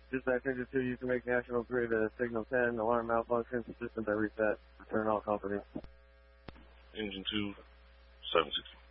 Dispatch Engine 2, you can make National Grid signal 10, alarm malfunction, system by reset, return all company. Engine 2, 760.